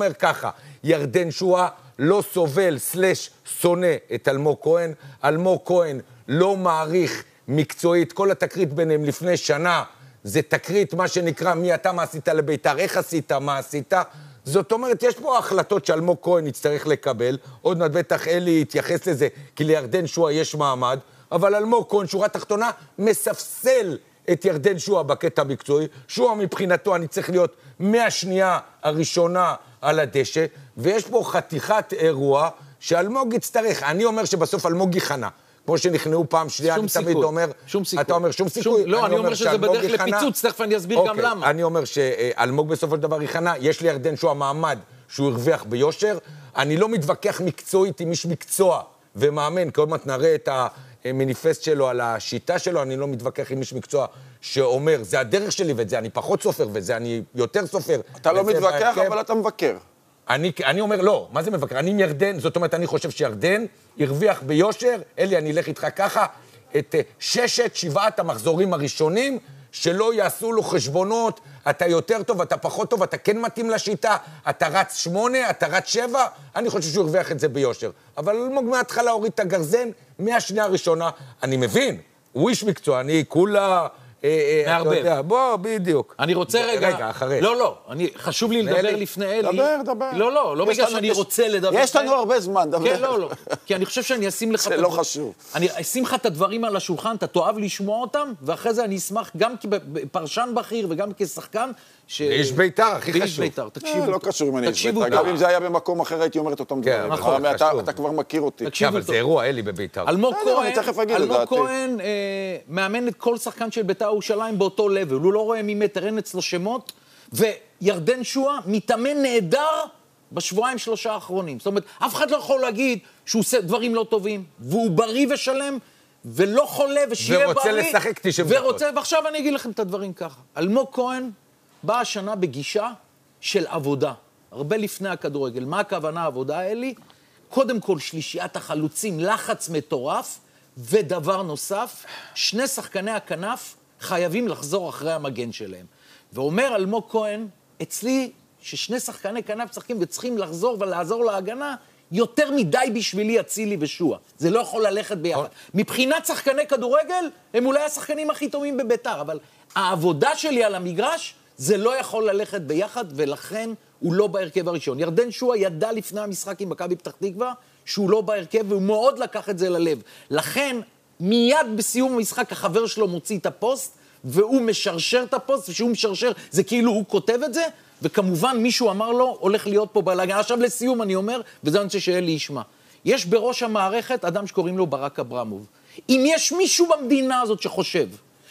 אומר ככה, ירדן שואה לא סובל שונא את אלמוג כהן, אלמוג כהן לא מעריך מקצועית, כל התקרית ביניהם לפני שנה, זה תקרית מה שנקרא מי אתה מה עשית לביתר, איך עשית, מה עשית, זאת אומרת, יש פה החלטות שאלמוג כהן יצטרך לקבל, עוד מעט בטח אלי יתייחס לזה, כי לירדן שואה יש מעמד, אבל אלמוג כהן, שורה תחתונה, מספסל את ירדן שואה בקטע המקצועי, שואה מבחינתו אני צריך להיות מהשנייה הראשונה על הדשא, ויש פה חתיכת אירוע שאלמוג יצטרך, אני אומר שבסוף אלמוג ייכנע, כמו שנכנעו פעם שנייה, אני תמיד אומר, שום סיכוי. אתה אומר שום סיכוי? לא, אני אומר שזה בדרך לפיצוץ, תכף אני אסביר גם למה. אני אומר שאלמוג בסופו של דבר ייכנע, יש לי ירדן שואה מעמד שהוא הרוויח ביושר, אני לא מתווכח מקצועית עם איש מקצוע ומאמן, כי עוד מעט נראה את המניפסט שלו על השיטה שלו, אני לא מתווכח עם איש מקצוע שאומר, זה הדרך שלי ואת זה אני פחות סופר וזה אני יותר סופר. אתה לא מתווכח, אבל אתה מבקר. אני אומר, לא, מה זה מבקר? אני עם ירדן, זאת אומרת, אני חושב שירדן הרוויח ביושר, אלי, אני אלך איתך ככה, את 6-7 המחזורים הראשונים, שלא יעשו לו חשבונות, אתה יותר טוב, אתה פחות טוב, אתה כן מתאים לשיטה, אתה רץ 8, אתה רץ 7, אני חושב שהוא הרוויח את זה ביושר. אבל אלמוג מההתחלה הוריד את הגרזן, מהשנייה הראשונה, אני מבין, הוא איש מקצוע, אני כולה... מערבב. בוא, בדיוק. אני רוצה רגע, אחרי. לא, חשוב לי לדבר לפני אלי. דבר. לא בגלל שאני רוצה לדבר. יש לנו הרבה זמן, דבר. כן, לא. כי אני חושב שאני אשים לך... זה לא חשוב. אני אשים לך את הדברים על השולחן, אתה תאהב לשמוע אותם, ואחרי זה אני אשמח גם כפרשן בכיר וגם כשחקן, איש ביתר, הכי חשוב. איש ביתר, תקשיבו. לא קשור אם אני איש ביתר. גם אם זה היה במקום אחר, הייתי אומר את אותם דברים. נכון, אתה כבר מכיר אותי. אבל זה אירוע, אלי, בביתר. אלמוג כהן מאמן את כל שחקן של ביתר ירושלים באותו לבל. הוא לא רואה ממטר, אין אצלו שמות, וירדן שואה מתאמן נהדר בשבועיים 3 האחרונים. זאת אומרת, אף אחד לא יכול להגיד שהוא עושה דברים לא טובים, והוא בריא ושלם, ולא חולה ושיהיה בריא. ורוצה לשחק 90 דקות. ועכשיו אני אגיד לכם את הדברים ככה. אלמוג כהן בא השנה בגישה של עבודה, הרבה לפני הכדורגל. מה הכוונה העבודה האלה? קודם כל שלישיית החלוצים, לחץ מטורף, ודבר נוסף, 2 שחקני הכנף חייבים לחזור אחרי המגן שלהם. ואומר אלמוג כהן, אצלי ש2 שחקני כנף צחקים וצריכים לחזור ולעזור להגנה, יותר מדי בשבילי אצילי ושועה. זה לא יכול ללכת ביחד. מבחינת שחקני כדורגל, הם אולי השחקנים הכי טובים בביתר, אבל העבודה שלי על המגרש, זה לא יכול ללכת ביחד, ולכן הוא לא בהרכב הראשון. ירדן שואה ידע לפני המשחק עם מכבי פתח תקווה, שהוא לא בהרכב, והוא מאוד לקח את זה ללב. לכן, מיד בסיום המשחק, החבר שלו מוציא את הפוסט, והוא משרשר את הפוסט, ושהוא משרשר, זה כאילו הוא כותב את זה, וכמובן מישהו אמר לו, הולך להיות פה בלגן. עכשיו לסיום אני אומר, וזה אני רוצה שאלי ישמע. יש בראש המערכת אדם שקוראים לו ברק אברמוב. אם יש מישהו במדינה הזאת שחושב,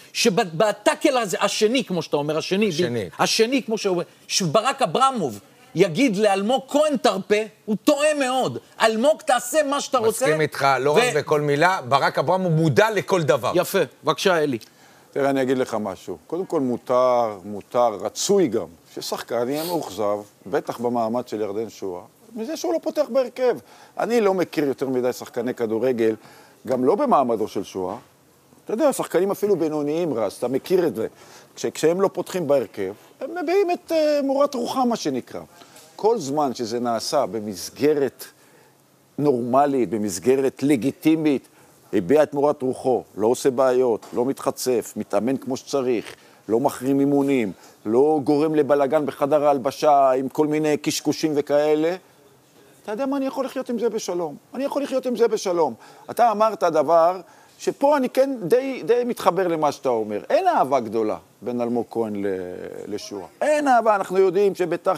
שבטקל הזה, השני, כמו שאתה אומר, השני, כמו שאומר, שברק אברמוב יגיד לאלמוג כהן תרפה, הוא טועה מאוד. אלמוג תעשה מה שאתה רוצה. מסכים איתך, לא רק בכל מילה, ברק אברמוב מודע לכל דבר. יפה, בבקשה אלי. תראה, אני אגיד לך משהו. קודם כל מותר, רצוי גם, ששחקן יהיה מאוכזב, בטח במעמד של ירדן שואה, מזה שהוא לא פותח בהרכב. אני לא מכיר יותר מדי שחקני כדורגל, גם לא במעמדו של שואה. אתה יודע, שחקנים אפילו בינוניים רז, אתה מכיר את זה. כשהם לא פותחים בהרכב, הם מביאים את מורת רוחם, מה שנקרא. כל זמן שזה נעשה במסגרת נורמלית, במסגרת לגיטימית, הביע את מורת רוחו, לא עושה בעיות, לא מתחצף, מתאמן כמו שצריך, לא מחרים אימונים, לא גורם לבלגן בחדר ההלבשה עם כל מיני קשקושים וכאלה, אתה יודע מה, אני יכול לחיות עם זה בשלום. אני יכול לחיות עם זה בשלום. אתה אמרת דבר שפה אני כן די מתחבר למה שאתה אומר. אין אהבה גדולה בין אלמוג כהן לשואה. אין אהבה, אנחנו יודעים שביתר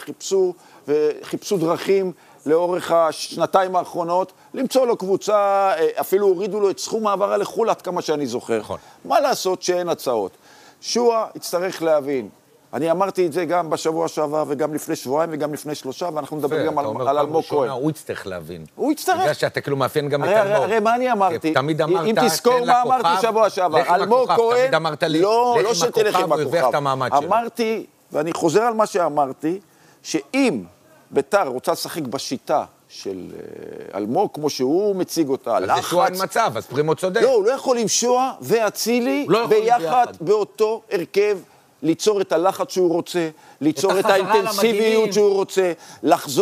חיפשו דרכים לאורך השנתיים האחרונות, למצוא לו קבוצה, אפילו הורידו לו את סכום העברה לחול עד כמה שאני זוכר. נכון. מה לעשות שאין הצעות? שואה יצטרך להבין. אני אמרתי את זה גם בשבוע שעבר וגם לפני שבועיים וגם לפני 3, ואנחנו נדבר גם על אלמוג כהן. הוא יצטרך להבין. הוא יצטרך. בגלל שאתה כאילו מאפיין גם את אלמוג. הרי מה אני אמרתי? תמיד אמרת, אם תזכור מה אמרתי שבוע שעבר. אלמוג כהן, תמיד אמרת לי, לא שתלך עם הכוכב. אמרתי, ואני חוזר על מה שאמרתי, שאם ביתר רוצה לשחק בשיטה של אלמוג, כמו שהוא מציג אותה, אז לשואה אין מצב, אז פרימו צודק. לא, הוא לא יכול עם שואה ואצילי ביחד באותו הרכב, ליצור את הלחץ שהוא רוצה, ליצור את האינטנסיביות שהוא רוצה, לחזור